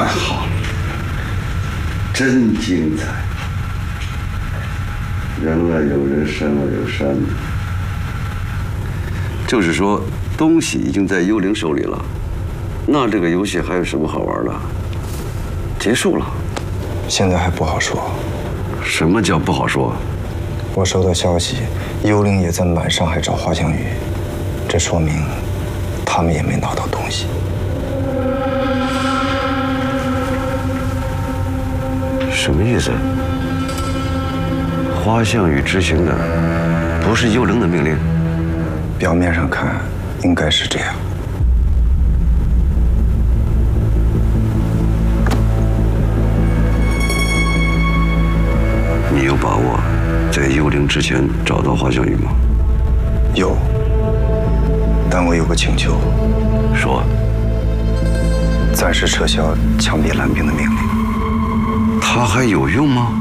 好了，真精彩！人外有人，山外有山。就是说，东西已经在幽灵手里了，那这个游戏还有什么好玩的？结束了。 现在还不好说。 什么叫不好说？ 我收到消息，幽灵也在满上海找花香鱼，这说明他们也没拿到东西。 什么意思？花香鱼执行的不是幽灵的命令？ 表面上看应该是这样。 你有把握在幽灵之前找到花香鱼吗？ 有，但我有个请求。 说。 暂时撤销枪毙蓝冰的命令。 它还有用吗？